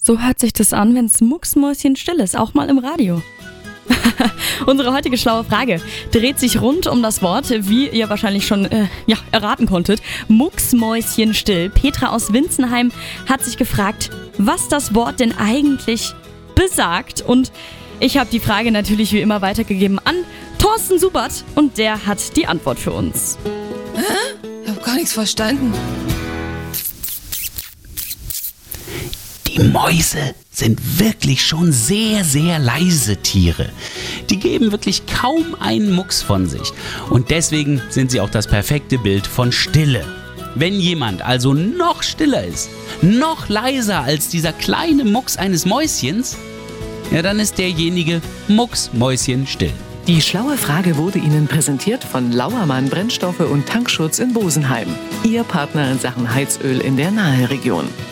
So hört sich das an, wenn's mucksmäuschenstill ist, auch mal im Radio. Unsere heutige schlaue Frage dreht sich rund um das Wort, wie ihr wahrscheinlich schon erraten konntet, mucksmäuschenstill. Petra aus Winzenheim hat sich gefragt, was das Wort denn eigentlich besagt. Und ich habe die Frage natürlich wie immer weitergegeben an Thorsten Subert und der hat die Antwort für uns. Ich habe gar nichts verstanden. Die Mäuse sind wirklich schon sehr, sehr leise Tiere. Die geben wirklich kaum einen Mucks von sich. Und deswegen sind sie auch das perfekte Bild von Stille. Wenn jemand also noch stiller ist, noch leiser als dieser kleine Mucks eines Mäuschens, ja, dann ist derjenige mucksmäuschenstill. Die schlaue Frage wurde Ihnen präsentiert von Lauermann Brennstoffe und Tankschutz in Bosenheim. Ihr Partner in Sachen Heizöl in der Naheregion.